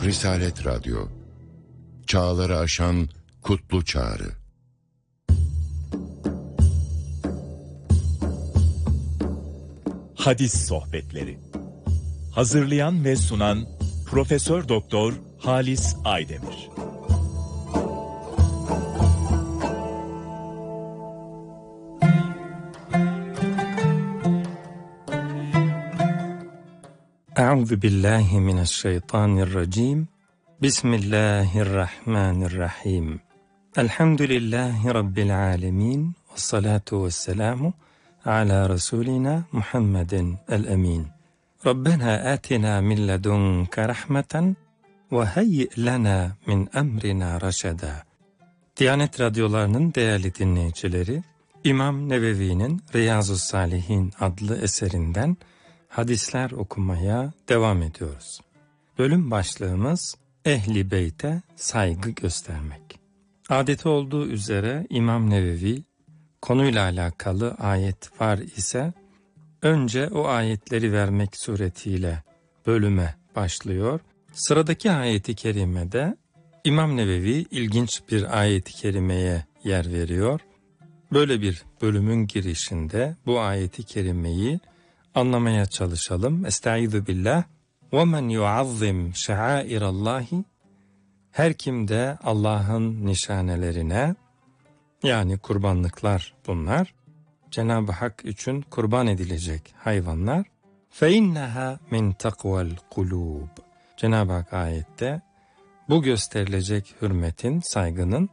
Risalet Radyo, çağları aşan kutlu çağrı. Hadis sohbetleri. Hazırlayan ve sunan Profesör Doktor Halis Aydemir. Euzu billahi mineşşeytanirracim. Bismillahirrahmanirrahim. Elhamdülillahi rabbil alamin. Ves salatu vesselamu ala Resulina Muhammedin el-emin. Rabbena atina min ledunke rahmeten ve hayyi lana min emrina raşeda. Diyanet Radyoları'nın değerli dinleyicileri, İmam Nevevi'nin Riyazu's-Salihin adlı eserinden hadisler okumaya devam ediyoruz. Bölüm başlığımız Ehli Beyt'e saygı göstermek. Adeti olduğu üzere İmam Nevevi konuyla alakalı ayet var ise önce o ayetleri vermek suretiyle bölüme başlıyor. Sıradaki ayeti kerimede İmam Nevevi ilginç bir ayeti kerimeye yer veriyor. Böyle bir bölümün girişinde bu ayeti kerimeyi anlamaya çalışalım. Estaizu billah. وَمَنْ يُعَظِّمْ شَعَائِرَ اللّٰهِ Her kim de Allah'ın nişanelerine, yani kurbanlıklar bunlar, Cenab-ı Hak için kurban edilecek hayvanlar, فَاِنَّهَا مِنْ تَقْوَى الْقُلُوبِ Cenab-ı Hak ayette bu gösterilecek hürmetin, saygının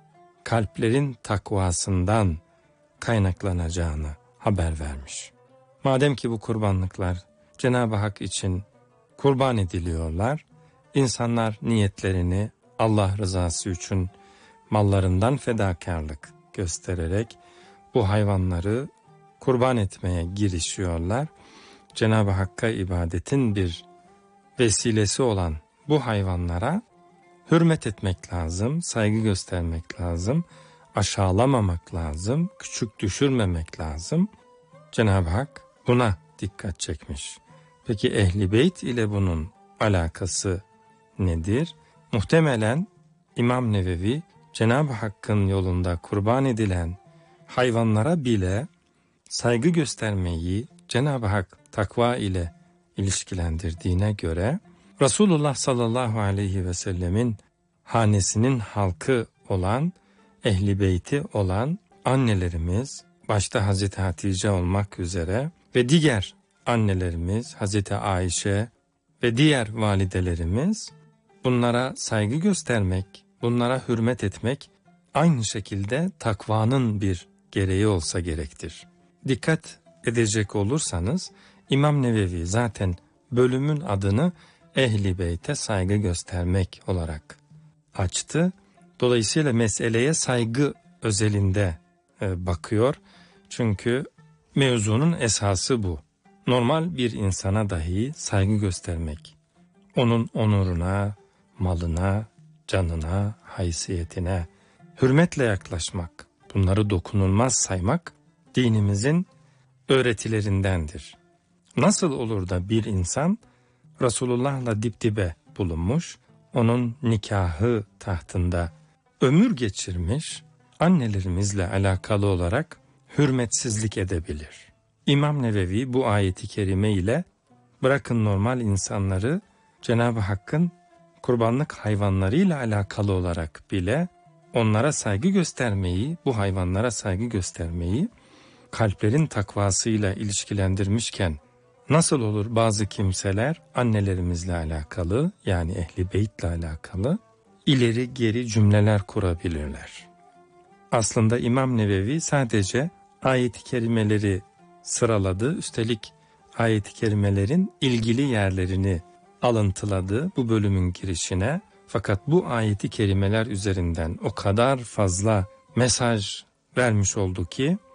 kalplerin takvasından kaynaklanacağını haber vermiş. Madem ki bu kurbanlıklar Cenab-ı Hak için kurban ediliyorlar, insanlar niyetlerini Allah rızası için mallarından fedakarlık göstererek bu hayvanları kurban etmeye girişiyorlar. Cenab-ı Hakk'a ibadetin bir vesilesi olan bu hayvanlara hürmet etmek lazım, saygı göstermek lazım, aşağılamamak lazım, küçük düşürmemek lazım. Cenab-ı Hak buna dikkat çekmiş. Peki Ehl-i Beyt ile bunun alakası nedir? Muhtemelen İmam Nevevi Cenab-ı Hakk'ın yolunda kurban edilen hayvanlara bile saygı göstermeyi Cenab-ı Hak takva ile ilişkilendirdiğine göre Resulullah sallallahu aleyhi ve sellemin hanesinin halkı olan, Ehl-i Beyti olan annelerimiz, başta Hazreti Hatice olmak üzere ve diğer annelerimiz, Hazreti Ayşe ve diğer validelerimiz, bunlara saygı göstermek, bunlara hürmet etmek aynı şekilde takvanın bir gereği olsa gerektir. Dikkat edecek olursanız İmam Nevevi zaten bölümün adını Ehl-i Beyt'e saygı göstermek olarak açtı. Dolayısıyla meseleye saygı özelinde bakıyor. Çünkü mevzunun esası bu. Normal bir insana dahi saygı göstermek, onun onuruna, malına, canına, haysiyetine hürmetle yaklaşmak, bunları dokunulmaz saymak dinimizin öğretilerindendir. Nasıl olur da bir insan Resulullah'la dip dibe bulunmuş, onun nikahı tahtında ömür geçirmiş, annelerimizle alakalı olarak hürmetsizlik edebilir? İmam Nevevi bu ayeti kerime ile bırakın normal insanları, Cenab-ı Hakk'ın kurbanlık hayvanlarıyla alakalı olarak bile onlara saygı göstermeyi, bu hayvanlara saygı göstermeyi kalplerin takvasıyla ilişkilendirmişken nasıl olur bazı kimseler annelerimizle alakalı, yani Ehl-i Beyt'le alakalı ileri geri cümleler kurabilirler? Aslında İmam Nevevi sadece ayet-i kerimeleri sıraladı. Üstelik ayet-i kerimelerin ilgili yerlerini alıntıladı bu bölümün girişine. Fakat bu ayet-i kerimeler üzerinden o kadar fazla mesaj vermiş oldu ki